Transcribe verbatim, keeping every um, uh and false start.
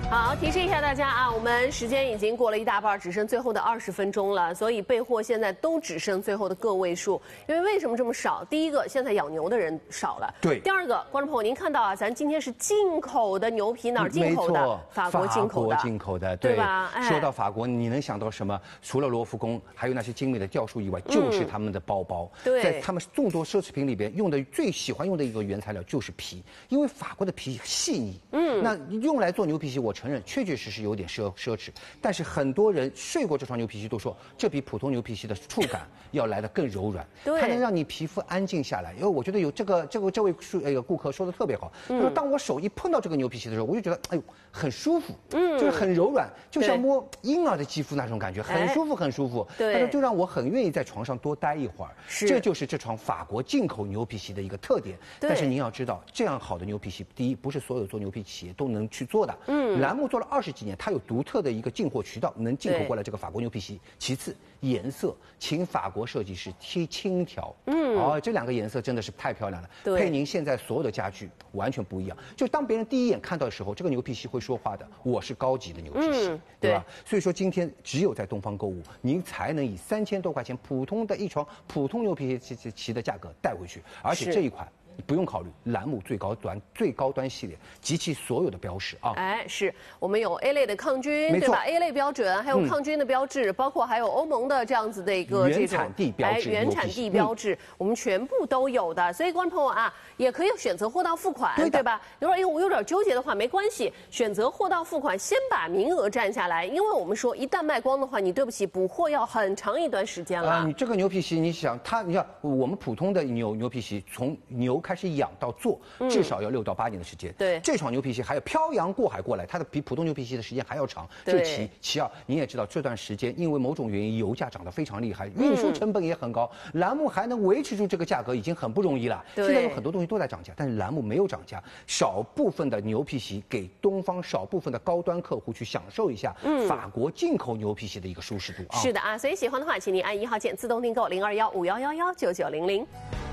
好，提示一下大家啊，我们时间已经过了一大半，只剩最后的二十分钟了，所以备货现在都只剩最后的个位数。因为为什么这么少？第一个，现在养牛的人少了。 对。 第二个，观众朋友，您看到啊，咱今天是进口的牛皮，哪儿进口的？法国进口的。 法国进口的， 对吧？ 哎、说到法国，你能想到什么？除了罗浮宫，还有那些精美的吊饰以外，就是他们的包包。 嗯、对。 在他们众多奢侈品里边，用的最喜欢用的一个原材料就是皮，因为法国的皮细腻。嗯。那用来做牛皮鞋，我承认确确实实有点奢奢侈，但是很多人睡过这双牛皮鞋都说，这比普通牛皮鞋的触感要来得更柔软，它能让你皮肤安静下来。因为我觉得有这个这个这位那个顾客说的特别好，他说当我手一碰到这个牛皮鞋的时候，我就觉得哎呦很舒服，嗯，就是很柔软，就像摸婴儿的肌肤那种感觉，很舒服很舒服。 对， 他说就让我很愿意在床上多待一会儿。是，这就是这双法国进口牛皮鞋的一个特点。但是您要知道，这样好的牛皮鞋，第一不是所有做牛皮鞋都能去做的。嗯，栏目做了二十几年，它有独特的一个进货渠道，能进口过来这个法国牛皮鞋。其次，颜色，请法国设计师贴轻调。嗯，哦，这两个颜色真的是太漂亮了，配您现在所有的家具完全不一样。就当别人第一眼看到的时候，这个牛皮鞋会说话的，我是高级的牛皮鞋，嗯、对吧？所以说今天只有在东方购物，您才能以三千多块钱普通的一床普通牛皮鞋鞋的价格带回去，而且这一款。不用考虑，栏目最高端最高端系列及其所有的标识啊！ 哎，是我们有 A 类的抗菌，对吧 ？A 类标准，还有抗菌的标志，嗯、包括还有欧盟的这样子的一个原产地标志， 哎，原产地标志，嗯、我们全部都有的。所以观众朋友啊，也可以选择货到付款，对, 对吧？你说哎呦，我有点纠结的话，没关系，选择货到付款，先把名额占下来，因为我们说一旦卖光的话，你对不起，补货要很长一段时间了。啊、 呃，你这个牛皮鞋，你想它，你想我们普通的牛牛皮鞋，从牛开始养到做，至少要六到八年的时间。对、嗯，这双牛皮鞋还要漂洋过海过来，它的比普通牛皮鞋的时间还要长。这其其二，你也知道这段时间因为某种原因，油价涨得非常厉害，运输成本也很高，嗯、栏目还能维持住这个价格已经很不容易了。现在有很多东西都在涨价，但是栏目没有涨价，少部分的牛皮鞋给东方少部分的高端客户去享受一下法国进口牛皮鞋的一个舒适度啊。 是的啊，所以喜欢的话，请您按一号键自动订购零二幺五幺幺幺九九零零。